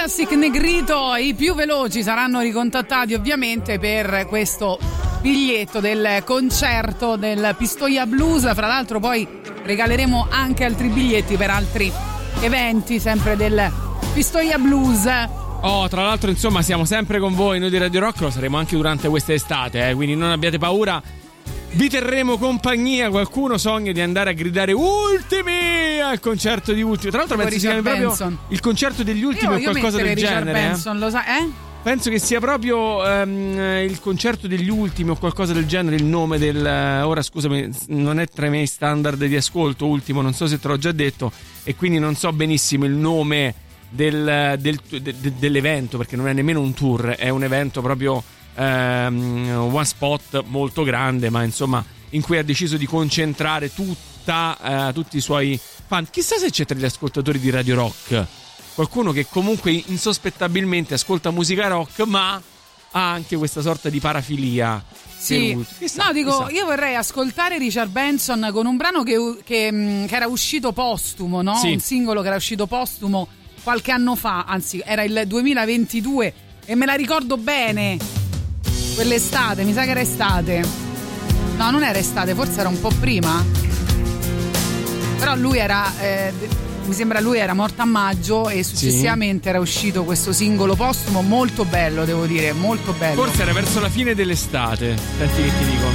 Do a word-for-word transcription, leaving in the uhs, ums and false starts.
Fantastic Negrito, i più veloci saranno ricontattati ovviamente per questo biglietto del concerto del Pistoia Blues. Fra l'altro poi regaleremo anche altri biglietti per altri eventi sempre del Pistoia Blues. Oh, tra l'altro insomma siamo sempre con voi, noi di Radio Rock, lo saremo anche durante quest'estate, eh, quindi non abbiate paura, vi terremo compagnia. Qualcuno sogna di andare a gridare ultimi al concerto di Ultimi, tra l'altro penso si chiami proprio il concerto degli ultimi io, o qualcosa del Richard genere Benson, eh? lo sai, eh? Penso che sia proprio um, il concerto degli ultimi o qualcosa del genere il nome del... Uh, ora scusami, non è tra i miei standard di ascolto ultimo, non so se te l'ho già detto, e quindi non so benissimo il nome del, del, de, de, dell'evento, perché non è nemmeno un tour, è un evento proprio um, one spot molto grande, ma insomma in cui ha deciso di concentrare tutta, uh, tutti i suoi fan. Chissà se c'è tra gli ascoltatori di Radio Rock qualcuno che comunque insospettabilmente ascolta musica rock ma ha anche questa sorta di parafilia. Sì, chissà, no dico chissà. Io vorrei ascoltare Richard Benson con un brano che, che, che era uscito postumo, no? Sì. Un singolo che era uscito postumo qualche anno fa, anzi era il duemilaventidue e me la ricordo bene quell'estate, mi sa che era estate, no non era estate, forse era un po' prima, però lui era eh, mi sembra lui era morto a maggio e successivamente sì. Era uscito questo singolo postumo molto bello, devo dire, molto bello. Forse era verso la fine dell'estate, senti che ti dico.